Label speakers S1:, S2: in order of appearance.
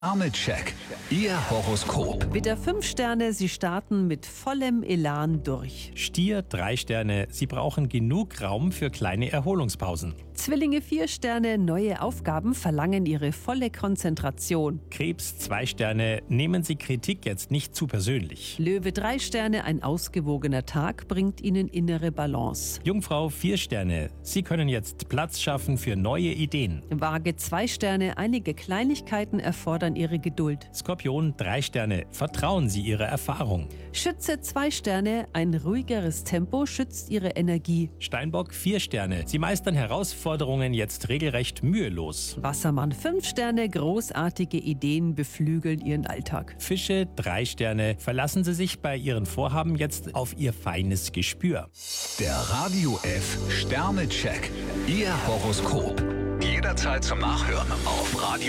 S1: Sternecheck, Ihr Horoskop.
S2: Widder 5 Sterne, Sie starten mit vollem Elan durch.
S3: Stier 3 Sterne, Sie brauchen genug Raum für kleine Erholungspausen.
S2: Zwillinge 4 Sterne, neue Aufgaben verlangen Ihre volle Konzentration.
S3: Krebs 2 Sterne, nehmen Sie Kritik jetzt nicht zu persönlich.
S2: Löwe 3 Sterne, ein ausgewogener Tag bringt Ihnen innere Balance.
S3: Jungfrau 4 Sterne, Sie können jetzt Platz schaffen für neue Ideen.
S2: Waage 2 Sterne, einige Kleinigkeiten erfordern Ihre Geduld.
S3: Skorpion 3 Sterne, vertrauen Sie Ihrer Erfahrung.
S2: Schütze 2 Sterne, ein ruhigeres Tempo schützt Ihre Energie.
S3: Steinbock 4 Sterne, Sie meistern Herausforderungen jetzt regelrecht mühelos.
S2: Wassermann 5 Sterne, großartige Ideen beflügeln Ihren Alltag.
S3: Fische 3 Sterne, verlassen Sie sich bei Ihren Vorhaben jetzt auf Ihr feines Gespür.
S1: Der Radio F Sternecheck, Ihr Horoskop. Jederzeit zum Nachhören auf Radio